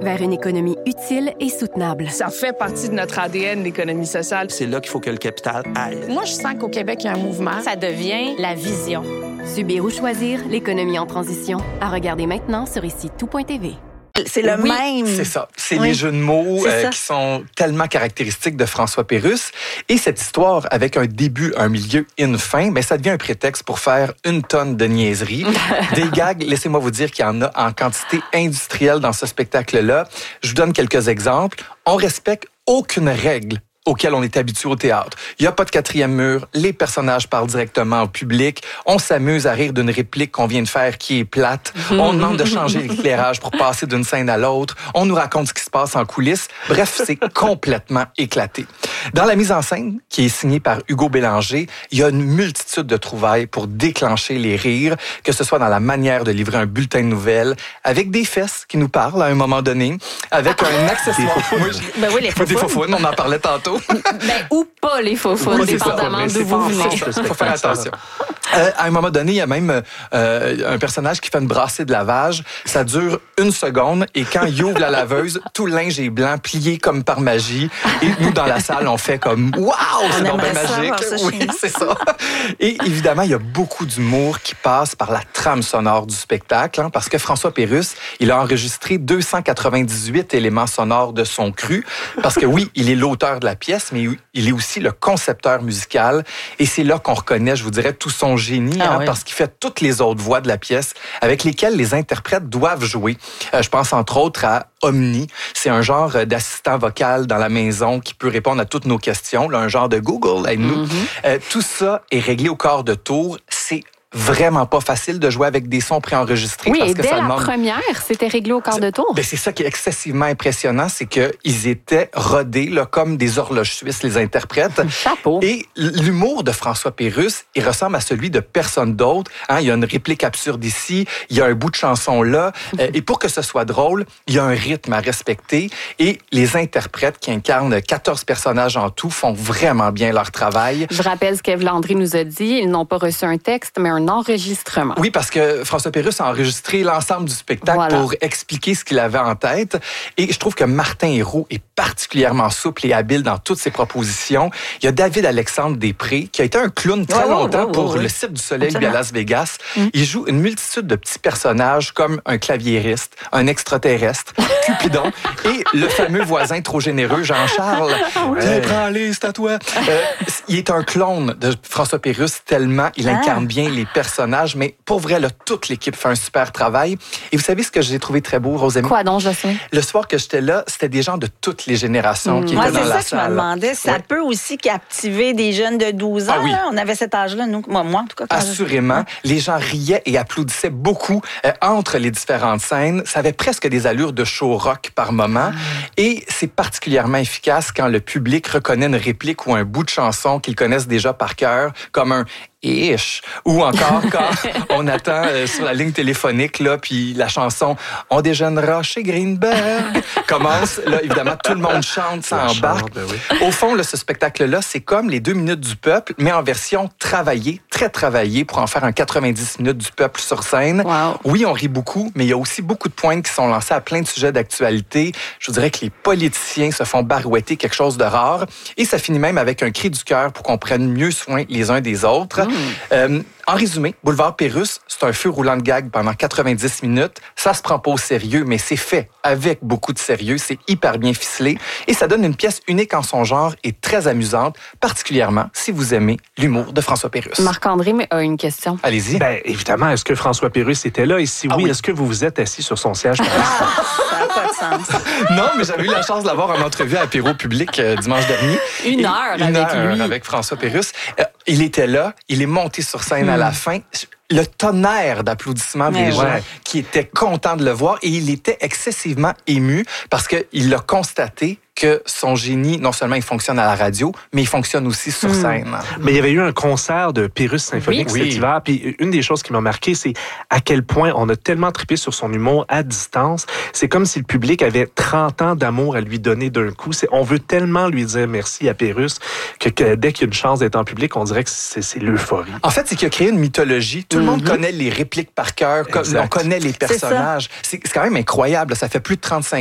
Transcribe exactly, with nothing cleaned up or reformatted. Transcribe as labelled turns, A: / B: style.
A: vers une économie utile et soutenable.
B: Ça fait partie de notre A D N, l'économie sociale.
C: C'est là qu'il faut que le capital aille.
B: Moi, je sens qu'au Québec, il y a un mouvement.
D: Ça devient la vision.
A: Subir ou choisir, l'économie en transition. À regarder maintenant sur ici tout point t v.
E: C'est le
F: oui,
E: même.
F: C'est ça. C'est
E: oui.
F: les jeux de mots euh, qui sont tellement caractéristiques de François Pérusse. Et cette histoire, avec un début, un milieu et une fin, ben, ça devient un prétexte pour faire une tonne de niaiseries. Des gags, laissez-moi vous dire qu'il y en a en quantité industrielle dans ce spectacle-là. Je vous donne quelques exemples. On respecte aucune règle auquel on est habitué au théâtre. Il n'y a pas de quatrième mur, les personnages parlent directement au public, on s'amuse à rire d'une réplique qu'on vient de faire qui est plate, on demande de changer l'éclairage pour passer d'une scène à l'autre, on nous raconte ce qui se passe en coulisses. Bref, c'est complètement éclaté. Dans la mise en scène, qui est signée par Hugo Bélanger, il y a une multitude de trouvailles pour déclencher les rires, que ce soit dans la manière de livrer un bulletin de nouvelles, avec des fesses qui nous parlent à un moment donné, avec un accessoire. Moi, je...
D: Ben oui, les
F: Des faufounes, on en parlait tantôt.
D: Ben, ou pas les faux faux,
F: Oui,
D: dépendamment d'où vous venez.
F: Il faut faire attention. Euh, à un moment donné, il y a même euh, un personnage qui fait une brassée de lavage. Ça dure une seconde et quand il ouvre la laveuse, tout le linge est blanc, plié comme par magie. Et nous, dans la salle, on fait comme « Waouh, c'est donc bien magique! » Oui, c'est ça. Et évidemment, il y a beaucoup d'humour qui passe par la trame sonore du spectacle, hein, parce que François Pérusse, il a enregistré deux cent quatre-vingt-dix-huit éléments sonores de son cru. Parce que oui, il est l'auteur de la pièce, mais il est aussi le concepteur musical. Et c'est là qu'on reconnaît, je vous dirais, tout son génie, ah, hein, oui. parce qu'il fait toutes les autres voix de la pièce avec lesquelles les interprètes doivent jouer. Euh, je pense entre autres à Omni. C'est un genre d'assistant vocal dans la maison qui peut répondre à toutes nos questions, là, un genre de Google, aide-nous. Mm-hmm. Euh, tout ça est réglé au quart de tour. C'est vraiment pas facile de jouer avec des sons préenregistrés.
D: Oui,
F: parce
D: et
F: que
D: dès
F: ça
D: la
F: demande...
D: première, c'était réglé au quart de tour.
F: Ben, c'est ça qui est excessivement impressionnant, c'est qu'ils étaient rodés là, comme des horloges suisses, les interprètes.
D: Chapeau.
F: Et l'humour de François Pérusse, il ressemble à celui de personne d'autre. Hein, il y a une réplique absurde ici, il y a un bout de chanson là. euh, et pour que ce soit drôle, il y a un rythme à respecter. Et les interprètes qui incarnent quatorze personnages en tout font vraiment bien leur travail.
D: Je rappelle ce qu'Ève Landry nous a dit. Ils n'ont pas reçu un texte, mais un enregistrement.
F: Oui, parce que François Pérusse a enregistré l'ensemble du spectacle voilà. pour expliquer ce qu'il avait en tête. Et je trouve que Martin Héroux est particulièrement souple et habile dans toutes ses propositions. Il y a David Alexandre Després, qui a été un clown très oh, longtemps oh, oh, pour oh, le Cirque du Soleil à Las Vegas. Mm. Il joue une multitude de petits personnages comme un claviériste, un extraterrestre, Cupidon et le fameux voisin trop généreux, Jean-Charles. Ouais. Prends-les, c'est à toi. Euh, il est un clone de François Pérusse tellement il ah. incarne bien les personnages, mais pour vrai, là, toute l'équipe fait un super travail. Et vous savez ce que j'ai trouvé très beau, Rosemary?
D: Quoi donc, Jocelyne?
F: Le soir que j'étais là, c'était des gens de toutes les générations mmh. qui
E: ouais,
F: étaient dans la salle.
E: C'est ça que je me demandais. Ça ouais. peut aussi captiver des jeunes de douze ans. Ah, oui. Là. On avait cet âge-là, nous. Moi, moi en tout cas.
F: Assurément. Je... Les gens riaient et applaudissaient beaucoup euh, entre les différentes scènes. Ça avait presque des allures de show rock par moment. Ah. Et c'est particulièrement efficace quand le public reconnaît une réplique ou un bout de chanson qu'ils connaissent déjà par cœur, comme un ish. Ou encore quand on attend euh, sur la ligne téléphonique, là, puis la chanson « On déjeunera chez Greenberg » commence. Là, évidemment, tout le monde chante, ça embarque. Ben oui. Au fond, là, ce spectacle-là, c'est comme les deux minutes du peuple, mais en version travaillée, très travaillée, pour en faire un quatre-vingt-dix minutes du peuple sur scène.
D: Wow.
F: Oui, on rit beaucoup, mais il y a aussi beaucoup de pointes qui sont lancées à plein de sujets d'actualité. Je vous dirais que les politiciens se font barouetter quelque chose de rare. Et ça finit même avec un cri du cœur pour qu'on prenne mieux soin les uns des autres. Mmh. Euh, en résumé, Boulevard Pérusse, c'est un feu roulant de gag pendant quatre-vingt-dix minutes. Ça se prend pas au sérieux, mais c'est fait avec beaucoup de sérieux. C'est hyper bien ficelé et ça donne une pièce unique en son genre et très amusante, particulièrement si vous aimez l'humour de François Pérusse.
D: Marc-André a une question.
F: Allez-y.
G: Bien, évidemment, est-ce que François Pérusse était là? Et si oui, ah oui. est-ce que vous vous êtes assis sur son siège?
E: Ah, ça n'a pas de sens.
F: Non, mais j'avais eu la chance de l'avoir en entrevue à Apéro Public euh, dimanche dernier.
D: Une heure
F: une
D: avec
F: heure
D: lui.
F: avec François Pérusse. Euh, il était là, il est monté sur scène mmh. à la fin. Le tonnerre d'applaudissements des ouais, gens ouais. qui étaient contents de le voir et il était excessivement ému parce qu'il a constaté que son génie, non seulement il fonctionne à la radio, mais il fonctionne aussi sur mmh. scène.
G: Mais il y avait eu un concert de Pérusse symphonique oui. cet oui. hiver, puis une des choses qui m'a marqué, c'est à quel point on a tellement trippé sur son humour à distance. C'est comme si le public avait trente ans d'amour à lui donner d'un coup. C'est, on veut tellement lui dire merci à Pérusse que, que dès qu'il y a une chance d'être en public, on dirait que c'est, c'est l'euphorie.
F: En fait, c'est qu'il a créé une mythologie. Tout mmh. le monde connaît les répliques par cœur, exact. On connaît les personnages. C'est, c'est quand même incroyable. Ça fait plus de trente-cinq